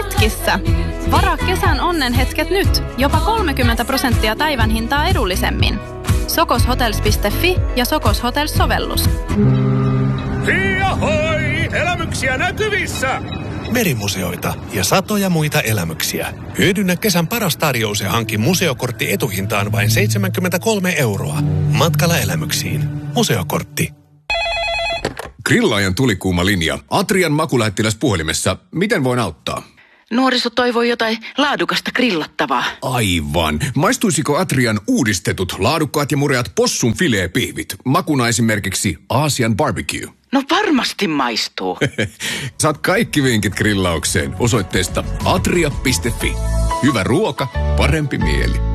hetkissä. Varaa kesän onnenhetket nyt. Jopa 30% päivän hintaa edullisemmin. Sokoshotels.fi ja Sokos Hotels-sovellus. Hiahoi! Elämyksiä näkyvissä! Merimuseoita ja satoja muita elämyksiä. Hyödynnä kesän paras tarjous ja hanki museokortti etuhintaan vain 73 €. Matkalla elämyksiin. Museokortti. Grillaajan tulikuuma linja. Atrian makulähettiläs puhelimessa. Miten voin auttaa? Nuoriso toivoi jotain laadukasta grillattavaa. Aivan. Maistuisiko Atrian uudistetut laadukkaat ja mureat possun fileepihvit? Makuna esimerkiksi Aasian barbecue. No varmasti maistuu. Saat kaikki vinkit grillaukseen osoitteesta atria.fi. Hyvä ruoka, parempi mieli.